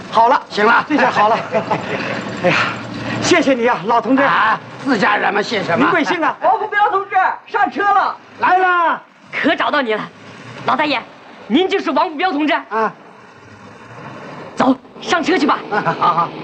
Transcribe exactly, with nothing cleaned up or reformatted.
好了， 行了， 这下好了。哎呀，谢谢你啊，老同志。 啊，自家人嘛，谢什么？ 您贵姓啊？ 王府彪同志上车了， 来了。 可找到你了，老大爷，您就是王府彪同志。 啊， 走，上车去吧。 好好。